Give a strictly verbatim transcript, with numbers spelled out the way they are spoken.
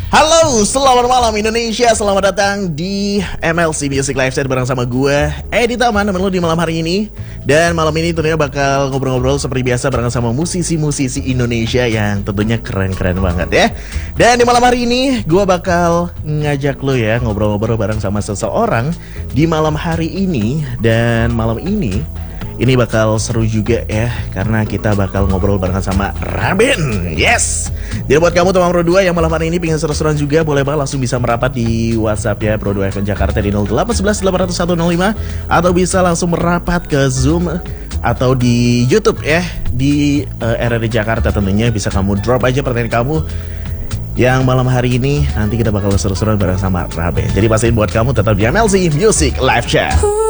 Halo, selamat malam Indonesia. Selamat datang di M L C Music Live Set bareng sama gue, Edi Taman, temen lo di malam hari ini. Dan malam ini tentunya bakal ngobrol-ngobrol seperti biasa bareng sama musisi-musisi Indonesia yang tentunya keren-keren banget ya. Dan di malam hari ini gue bakal ngajak lo ya ngobrol-ngobrol bareng sama seseorang di malam hari ini. Dan malam ini ini bakal seru juga ya, karena kita bakal ngobrol barengan sama Raben. Yes. Jadi buat kamu teman Pro dua yang malam hari ini pengen seru-seruan juga, boleh banget langsung bisa merapat di WhatsApp ya Pro dua F M Jakarta di nol delapan satu satu delapan nol satu nol lima, atau bisa langsung merapat ke Zoom atau di YouTube ya di uh, R R D Jakarta. Tentunya bisa kamu drop aja pertanyaan kamu yang malam hari ini, nanti kita bakal seru-seruan bareng sama Raben. Jadi pastiin buat kamu tetap di M L C Music Live Chat.